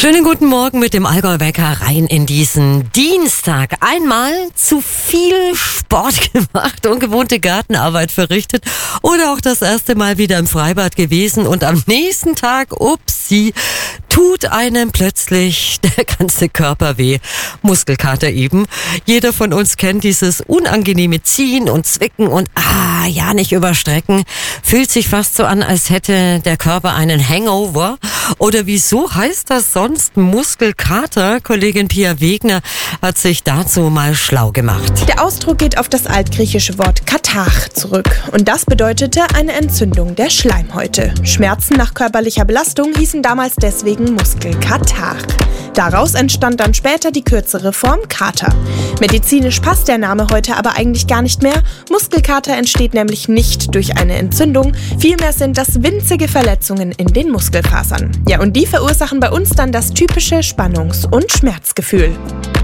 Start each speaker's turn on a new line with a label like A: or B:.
A: Schönen guten Morgen mit dem Allgäu-Wecker rein in diesen Dienstag. Einmal zu viel Sport gemacht, ungewohnte Gartenarbeit verrichtet oder auch das erste Mal wieder im Freibad gewesen und am nächsten Tag, upsie, tut einem plötzlich der ganze Körper weh. Muskelkater eben. Jeder von uns kennt dieses unangenehme Ziehen und Zwicken und ja nicht überstrecken. Fühlt sich fast so an, als hätte der Körper einen Hangover. Oder wieso heißt das sonst Muskelkater? Kollegin Pia Wegner hat sich dazu mal schlau gemacht.
B: Der Ausdruck geht auf das altgriechische Wort Katarrh zurück. Und das bedeutete eine Entzündung der Schleimhäute. Schmerzen nach körperlicher Belastung hießen damals deswegen Muskelkatarrh. Daraus entstand dann später die kürzere Form Kater. Medizinisch passt der Name heute aber eigentlich gar nicht mehr. Muskelkater entsteht nämlich nicht durch eine Entzündung. Vielmehr sind das winzige Verletzungen in den Muskelfasern. Ja, und die verursachen bei uns dann das typische Spannungs- und Schmerzgefühl.